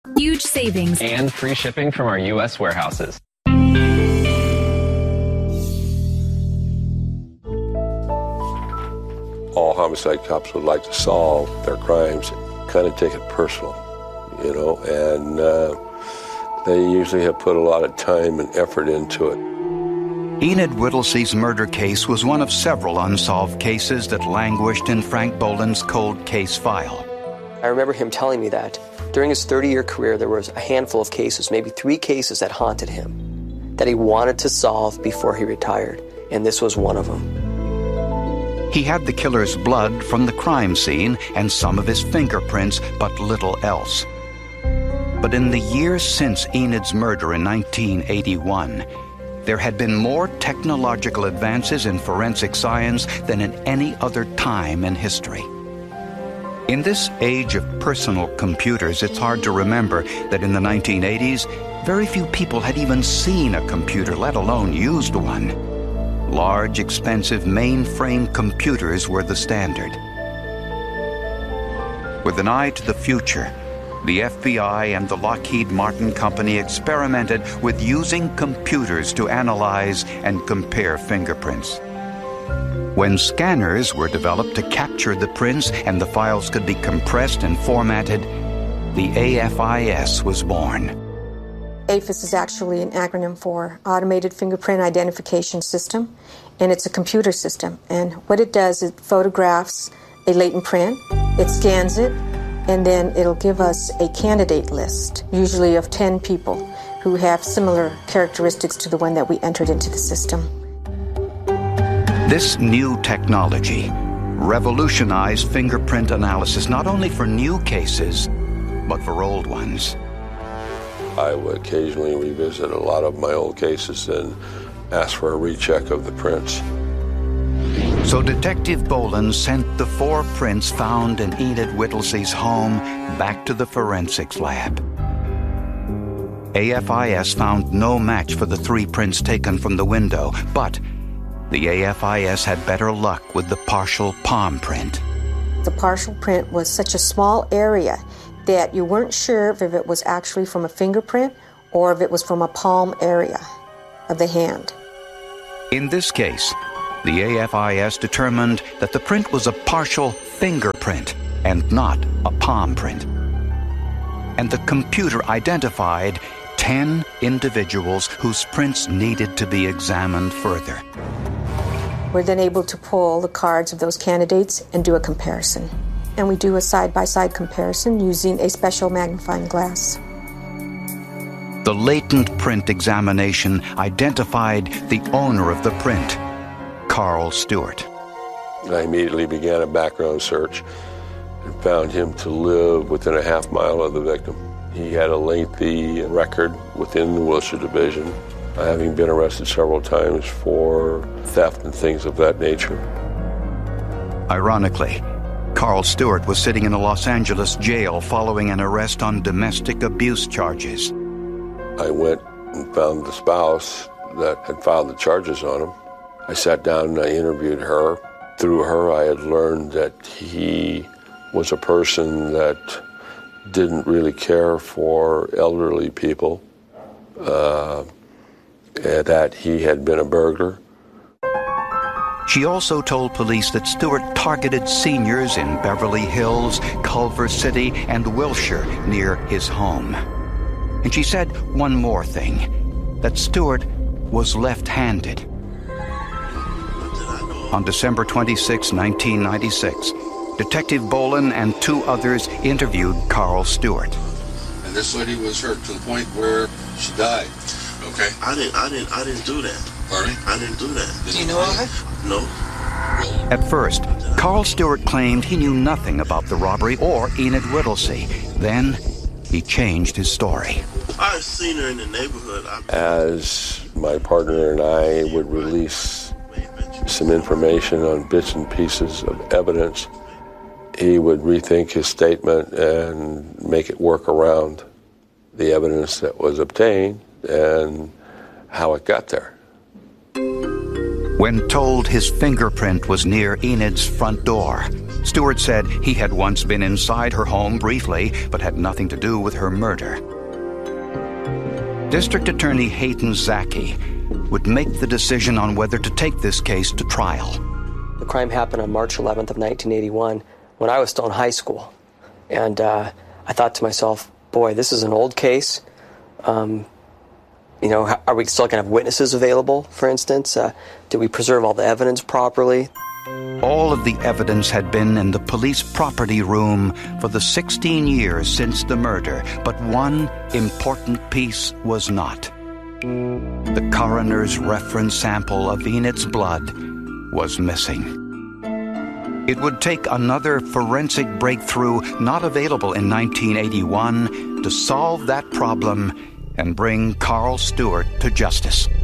Huge savings. And free shipping from our U.S. warehouses. All homicide cops would like to solve their crimes, kind of take it personal, and they usually have put a lot of time and effort into it. Enid Whittlesey's murder case was one of several unsolved cases that languished in Frank Boland's cold case file. I remember him telling me that during his 30-year career, there was a handful of cases, maybe 3 cases that haunted him, that he wanted to solve before he retired, and this was one of them. He had the killer's blood from the crime scene and some of his fingerprints, but little else. But in the years since Enid's murder in 1981, there had been more technological advances in forensic science than at any other time in history. In this age of personal computers, it's hard to remember that in the 1980s, very few people had even seen a computer, let alone used one. Large, expensive mainframe computers were the standard. With an eye to the future, the FBI and the Lockheed Martin Company experimented with using computers to analyze and compare fingerprints. When scanners were developed to capture the prints and the files could be compressed and formatted, the AFIS was born. AFIS is actually an acronym for Automated Fingerprint Identification System, and it's a computer system. And what it does, it photographs a latent print, it scans it, and then it'll give us a candidate list, usually of 10 people who have similar characteristics to the one that we entered into the system. This new technology revolutionized fingerprint analysis not only for new cases, but for old ones. I would occasionally revisit a lot of my old cases and ask for a recheck of the prints. So Detective Boland sent the 4 prints found in Enid Whittlesey's home back to the forensics lab. AFIS found no match for the 3 prints taken from the window, but the AFIS had better luck with the partial palm print. The partial print was such a small area that you weren't sure if it was actually from a fingerprint or if it was from a palm area of the hand. In this case, the AFIS determined that the print was a partial fingerprint and not a palm print. And the computer identified 10 individuals whose prints needed to be examined further. We're then able to pull the cards of those candidates and do a comparison. And we do a side-by-side comparison using a special magnifying glass. The latent print examination identified the owner of the print, Carl Stewart. I immediately began a background search and found him to live within a half mile of the victim. He had a lengthy record within the Wilshire Division, having been arrested several times for theft and things of that nature. Ironically, Carl Stewart was sitting in a Los Angeles jail following an arrest on domestic abuse charges. I went and found the spouse that had filed the charges on him. I sat down and I interviewed her. Through her, I had learned that he was a person that didn't really care for elderly people, that he had been a burglar. She also told police that Stewart targeted seniors in Beverly Hills, Culver City, and Wilshire near his home. And she said one more thing, that Stewart was left-handed. On December 26, 1996, Detective Boland and 2 others interviewed Carl Stewart. And this lady was hurt to the point where she died. Okay. I didn't do that. Pardon me? I didn't do that. Did you know why? No. At first, Carl Stewart claimed he knew nothing about the robbery or Enid Whittlesey. Then, he changed his story. I've seen her in the neighborhood. As my partner and I would release some information on bits and pieces of evidence, he would rethink his statement and make it work around the evidence that was obtained and how it got there. When told his fingerprint was near Enid's front door, Stewart said he had once been inside her home briefly, but had nothing to do with her murder. District Attorney Hayden Zaki would make the decision on whether to take this case to trial. The crime happened on March 11th of 1981 when I was still in high school. And I thought to myself, boy, this is an old case. Are we still going to have witnesses available, for instance? Did we preserve all the evidence properly? All of the evidence had been in the police property room for the 16 years since the murder, but one important piece was not. The coroner's reference sample of Enid's blood was missing. It would take another forensic breakthrough not available in 1981 to solve that problem and bring Carl Stewart to justice.